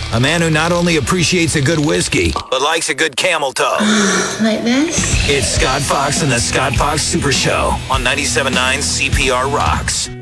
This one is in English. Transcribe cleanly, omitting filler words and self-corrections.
A man who not only appreciates a good whiskey, but likes a good camel toe. Like this? It's Scott Fox and the Scott Fox Super Show on 97.9 CPR Rocks.